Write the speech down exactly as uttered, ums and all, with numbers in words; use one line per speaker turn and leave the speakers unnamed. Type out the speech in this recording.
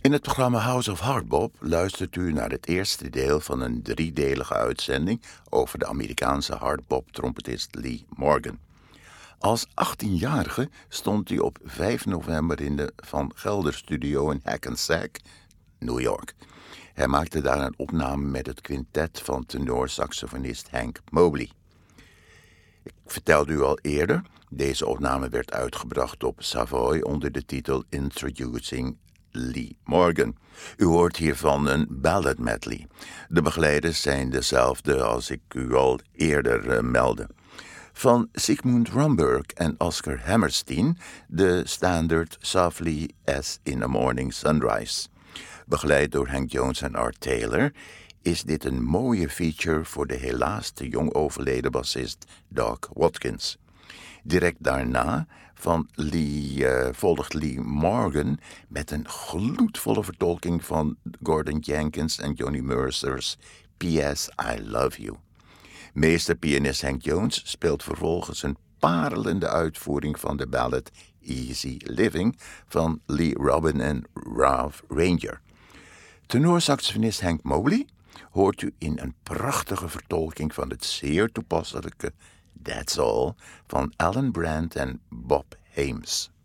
In het programma House of Hardbop luistert u naar het eerste deel van een driedelige uitzending over de Amerikaanse hardbop-trompetist Lee Morgan. Als achttienjarige stond hij op vijf november in de Van Gelder Studio in Hackensack, New York. Hij maakte daar een opname met het quintet van tenorsaxofonist Hank Mobley. Ik vertelde u al eerder, deze opname werd uitgebracht op Savoy onder de titel Introducing Lee Morgan. U hoort hiervan een ballad medley. De begeleiders zijn dezelfde als ik u al eerder uh, meldde. Van Sigmund Romberg en Oscar Hammerstein de standaard Softly as in a Morning Sunrise. Begeleid door Hank Jones en Art Taylor is dit een mooie feature voor de helaas te jong overleden bassist Doc Watkins. Direct daarna van Lee, uh, volgt Lee Morgan met een gloedvolle vertolking van Gordon Jenkins en Johnny Mercer's P S I Love You. Meesterpianist Hank Jones speelt vervolgens een parelende uitvoering van de ballad Easy Living van Lee Robin en Ralph Ranger. Tenorsaxofonist Hank Mobley hoort u in een prachtige vertolking van het zeer toepasselijke That's All van Alan Brand en Bob Hames.